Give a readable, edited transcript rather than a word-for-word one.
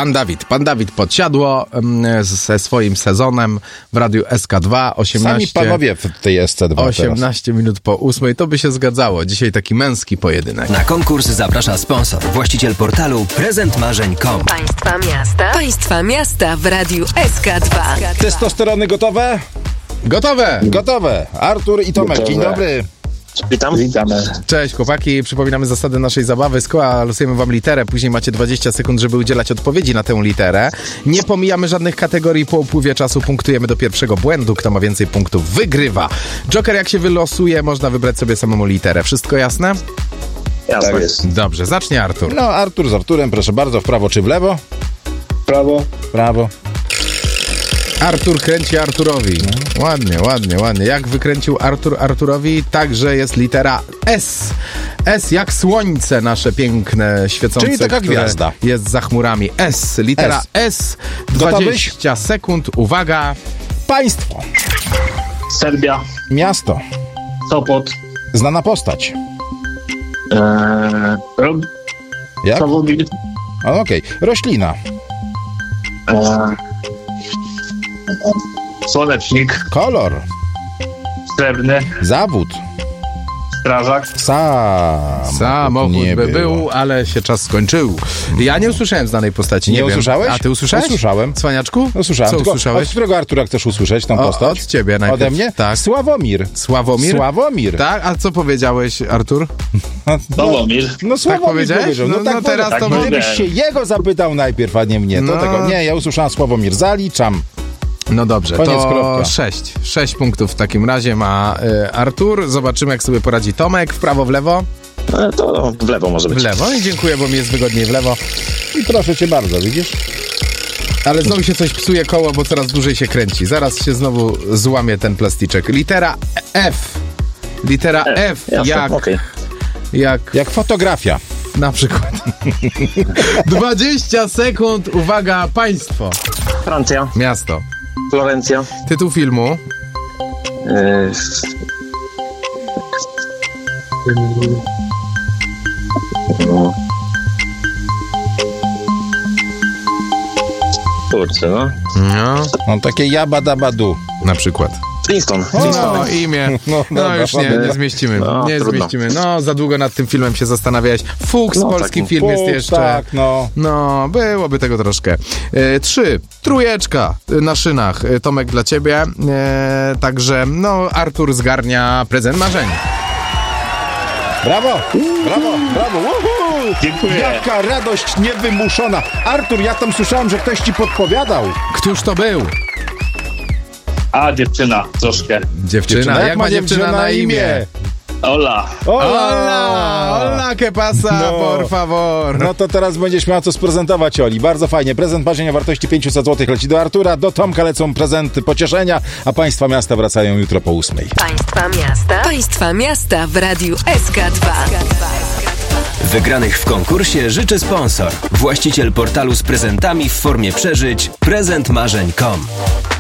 Pan Dawid Podsiadło ze swoim sezonem w Radiu SK2. 18, Sami panowie w tej SC2 18 teraz. Minut po 8. To by się zgadzało. Dzisiaj taki męski pojedynek. Na konkurs zaprasza sponsor, właściciel portalu prezentmarzeń.com. Państwa miasta w Radiu SK2. Testosterony gotowe? Gotowe. Artur i Tomek, dzień dobry. Witamy. Cześć chłopaki, przypominamy zasady naszej zabawy. Z koła losujemy wam literę, później macie 20 sekund, żeby udzielać odpowiedzi na tę literę. Nie pomijamy żadnych kategorii, po upływie czasu punktujemy do pierwszego błędu. Kto ma więcej punktów, wygrywa. Joker jak się wylosuje, można wybrać sobie samemu literę. Wszystko jasne? Jasne. Tak jest. Dobrze, zacznie Artur. No, Artur z Arturem, proszę bardzo, w prawo czy w lewo? Prawo. Artur kręci Arturowi. Ładnie. Jak wykręcił Artur Arturowi, także jest litera S. S jak słońce nasze piękne, świecące. Czyli taka gwiazda. Jest za chmurami. S. Litera S. 20 sekund. Uwaga. Państwo. Serbia. Miasto. Sopot. Znana postać. Jak? Sławomir. Okej. Roślina. Słonecznik. Kolor. Srebrny. Zawód. Strażak. Samochód nie by było. był, ale się czas skończył. Ja nie usłyszałem znanej postaci. Nie wiem. usłyszałeś? A ty usłyszałeś? Usłyszałem. Cwaniaczku? Usłyszałem. Co Tylko usłyszałeś? od którego Artura chcesz usłyszeć tą postać? Od ciebie najpierw. Ode mnie? Tak. Sławomir. Sławomir? Tak, a co powiedziałeś, Artur? Sławomir. No Sławomir powiedziałeś? powiedział. No teraz tak to... powiedziałem. Gdybyś się jego zapytał najpierw, a nie mnie, to tego nie, ja usłyszałem Sławomir. Zaliczam. No dobrze, Koniec, to kropka. 6 punktów w takim razie ma Artur. Zobaczymy, jak sobie poradzi Tomek. W prawo, w lewo? To w lewo może być. W lewo. I dziękuję, bo mi jest wygodniej w lewo. I proszę cię bardzo, widzisz? Ale znowu się coś psuje koło, bo coraz dłużej się kręci. Zaraz się znowu złamie ten plasticzek. Litera F. Litera F. Jasne, okej. Jak fotografia. Na przykład. 20 sekund. Uwaga, państwo. Francja. Miasto. Florencja. Tytuł filmu. Kurczę, no. No, No takie jabadabadu. na przykład. Princeton. No, imię. No już nie zmieścimy. No, Nie trudno. zmieścimy. No, za długo nad tym filmem się zastanawiałeś. Fuchs, No, polski taki film jest Fuchs, jeszcze. tak, no. No, byłoby tego troszkę. 3. Trójeczka na szynach. Tomek dla ciebie. Także, no, Artur zgarnia prezent marzeń. Brawo. Uhu. Dziękuję. Jaka radość niewymuszona. Artur, ja tam słyszałem, że ktoś ci podpowiadał. Któż to był? A, dziewczyna. Troszkę. Dziewczyna. Jak ma dziewczyna na imię? Ola. Hola, que pasa, No. por favor. No to teraz będziesz miała co sprezentować, Oli. Bardzo fajnie. Prezent marzeń o wartości 500 zł leci do Artura, do Tomka lecą prezenty pocieszenia, a państwa miasta wracają jutro po 8. Państwa miasta w Radiu SK2. Wygranych w konkursie życzy sponsor, właściciel portalu z prezentami w formie przeżyć prezentmarzeń.com.